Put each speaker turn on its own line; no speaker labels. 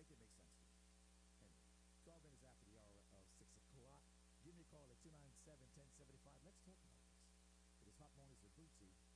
make it make sense to me. Anyway, 12 minutes after the hour of 6 o'clock. Give me a call at 297-1075. Let's talk about this. It is Hot Mornings with Bootsy.